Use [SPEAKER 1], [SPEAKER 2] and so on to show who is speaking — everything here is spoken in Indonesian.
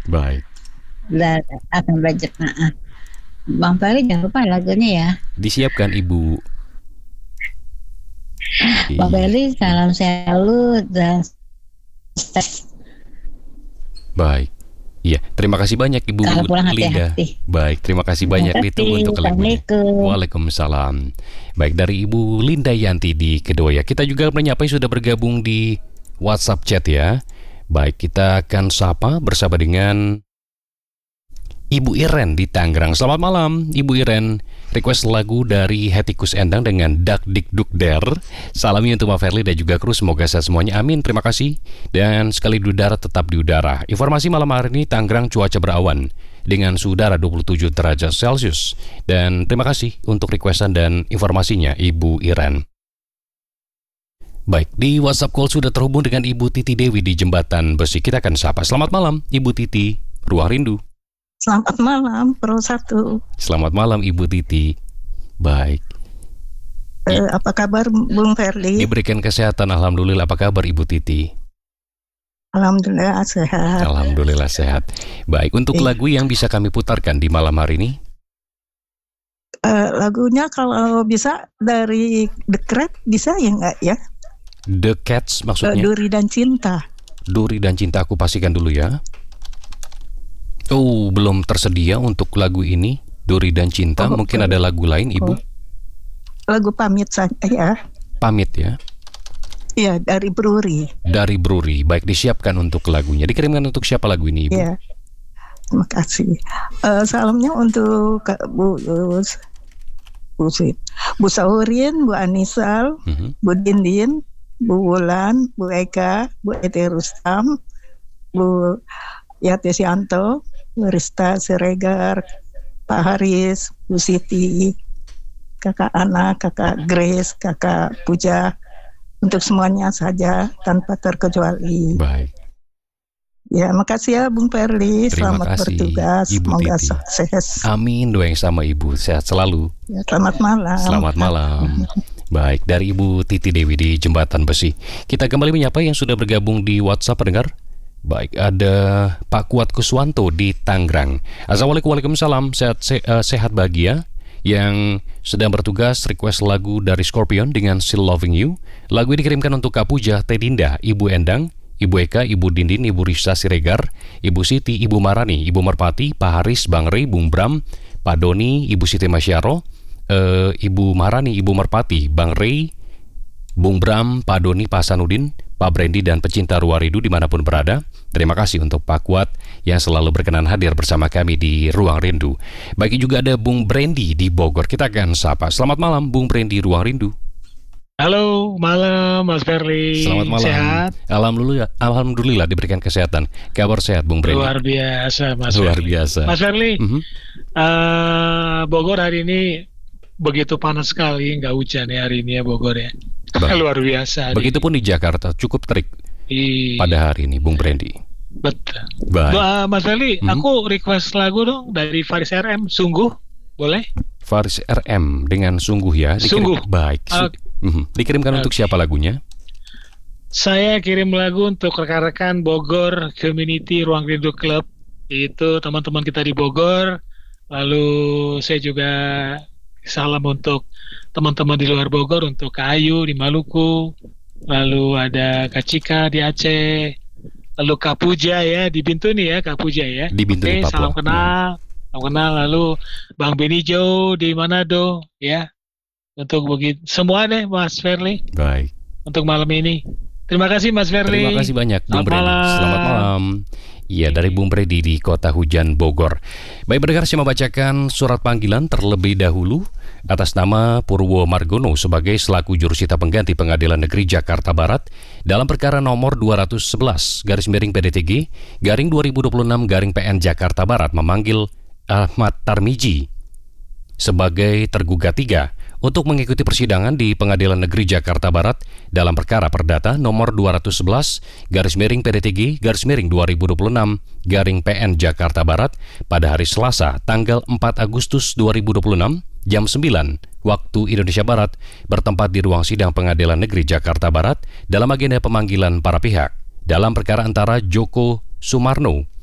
[SPEAKER 1] Baik.
[SPEAKER 2] Dan akan belajar. Bang Fahri jangan lupa lagunya ya.
[SPEAKER 1] Disiapkan Ibu.
[SPEAKER 2] Bang Fahri, salam selalu dan
[SPEAKER 1] baik. Iya, terima kasih banyak Ibu Linda. Baik, terima kasih banyak. Ditunggu untuk lagunya. Waalaikumsalam. Baik, dari Ibu Linda Yanti di Kedoya. Kita juga menyapa yang sudah bergabung di WhatsApp chat ya. Baik, kita akan sapa bersama dengan Ibu Iren di Tangerang. Selamat malam Ibu Iren. Request lagu dari Hetikus Endang dengan Dak Dik Duk Der. Salamnya untuk Pak Ferli dan juga kru. Semoga sehat semuanya, amin. Terima kasih. Dan sekali di udara tetap di udara. Informasi malam hari ini, Tangerang cuaca berawan dengan suhu udara 27 derajat Celcius. Dan terima kasih untuk requestan dan informasinya Ibu Iren. Baik, di WhatsApp call sudah terhubung dengan Ibu Titi Dewi di Jembatan Besi. Kita akan sapa. Selamat malam Ibu Titi, Ruang Rindu.
[SPEAKER 3] Selamat malam, Pro 1.
[SPEAKER 1] Selamat malam Ibu Titi. Baik.
[SPEAKER 3] Apa kabar Bung Ferli?
[SPEAKER 1] Diberikan kesehatan, alhamdulillah. Apa kabar Ibu Titi?
[SPEAKER 3] Alhamdulillah sehat.
[SPEAKER 1] Alhamdulillah sehat. Baik, untuk lagu yang bisa kami putarkan di malam hari ini?
[SPEAKER 3] Lagunya kalau bisa dari The Cat bisa ya nggak ya?
[SPEAKER 1] The Cats maksudnya?
[SPEAKER 3] Duri dan Cinta.
[SPEAKER 1] Duri dan Cinta, aku pastikan dulu ya. Oh, belum tersedia untuk lagu ini, Duri dan Cinta. Mungkin ada lagu lain, Ibu?
[SPEAKER 3] Lagu Pamit saja ya.
[SPEAKER 1] Pamit ya?
[SPEAKER 3] Iya, dari Bruri.
[SPEAKER 1] Dari Bruri. Baik, disiapkan untuk lagunya. Dikirimkan untuk siapa lagu ini, Ibu?
[SPEAKER 3] Iya, terima kasih. Salamnya untuk Bu Saurin, Bu Anisal, Bu Dindin, Bu Wulan, Bu Eka, Bu Eti Rustam, Bu Yati Sianto, Bu Rista Siregar, Pak Haris, Bu Siti, Kakak Ana, Kakak Grace, Kakak Puja, untuk semuanya saja tanpa terkecuali.
[SPEAKER 1] Baik.
[SPEAKER 3] Ya, makasih ya Bung Ferli. Selamat bertugas.
[SPEAKER 1] Ibu
[SPEAKER 3] Semoga
[SPEAKER 1] Titi.
[SPEAKER 3] sukses.
[SPEAKER 1] Amin, doa yang sama Ibu. Sehat selalu.
[SPEAKER 3] Ya, selamat malam.
[SPEAKER 1] Selamat malam. Baik, dari Ibu Titi Dewi di Jembatan Besi. Kita kembali menyapa yang sudah bergabung di WhatsApp pendengar. Baik, ada Pak Kuat Kuswanto di Tangerang. Assalamualaikum, waalaikumsalam. Sehat bahagia. Yang sedang bertugas request lagu dari Scorpion dengan Still Loving You. Lagu ini dikirimkan untuk Kak Puja, Teh Dinda, Ibu Endang, Ibu Eka, Ibu Dindin, Ibu Risa Siregar, Ibu Siti, Ibu Marani, Ibu Merpati, Pak Haris, Bang Rey, Bung Bram, Pak Doni, Ibu Siti Masyaro, Ibu Marani, Ibu Merpati, Bang Rey, Bung Bram, Pak Doni, Pak Sanudin, Pak Brandy, dan pecinta Ruang Rindu dimanapun berada. Terima kasih untuk Pak Kuat yang selalu berkenan hadir bersama kami di Ruang Rindu. Bagi juga ada Bung Brandy di Bogor. Kita akan sapa. Selamat malam Bung Brandy, Ruang Rindu.
[SPEAKER 4] Halo, malam Mas Ferli.
[SPEAKER 1] Selamat malam. Sehat? Alhamdulillah diberikan kesehatan. Kabar sehat Bung Brandy?
[SPEAKER 4] Luar biasa Mas
[SPEAKER 1] Luar
[SPEAKER 4] Ferli.
[SPEAKER 1] biasa.
[SPEAKER 4] Mas Ferli, Bogor hari ini begitu panas sekali, nggak hujan ya hari ini ya Bogor ya. Luar biasa.
[SPEAKER 1] Begitupun di Jakarta, cukup terik pada hari ini Bung Brandy.
[SPEAKER 4] Betul.
[SPEAKER 1] Baik.
[SPEAKER 4] Mas Ferli, aku request lagu dong dari Faris RM, Sungguh, boleh?
[SPEAKER 1] Faris RM dengan Sungguh ya.
[SPEAKER 4] Sungguh.
[SPEAKER 1] Baik. Dikirimkan untuk siapa lagunya?
[SPEAKER 4] Saya kirim lagu untuk rekan-rekan Bogor Community Ruang Rindu Club. Itu teman-teman kita di Bogor. Lalu saya juga salam untuk teman-teman di luar Bogor, untuk Kak Ayu di Maluku. Lalu ada Kak Cika di Aceh. Lalu Kak Puja ya di Bintuni ya, Kak Puja ya.
[SPEAKER 1] Di Bintuni, Papua.
[SPEAKER 4] Salam kenal. Salam kenal. Lalu Bang Benijo di Manado ya. Untuk begitu semua deh Mas Ferli.
[SPEAKER 1] Baik.
[SPEAKER 4] Untuk malam ini. Terima kasih Mas Ferli.
[SPEAKER 1] Terima kasih banyak Bung Brady. Selamat malam. Iya, dari Bung Brady di Kota Hujan Bogor. Baik pendengar, saya membacakan surat panggilan terlebih dahulu atas nama Purwo Margono sebagai selaku jurusita pengganti Pengadilan Negeri Jakarta Barat dalam perkara nomor 211 /PDTG /2026 PN Jakarta Barat memanggil Ahmad Tarmiji sebagai tergugat 3 untuk mengikuti persidangan di Pengadilan Negeri Jakarta Barat dalam perkara perdata nomor 211 /PDTG /2026 PN Jakarta Barat pada hari Selasa tanggal 4 Agustus 2026 jam 9 waktu Indonesia Barat bertempat di ruang sidang Pengadilan Negeri Jakarta Barat dalam agenda pemanggilan para pihak dalam perkara antara Joko Sumarno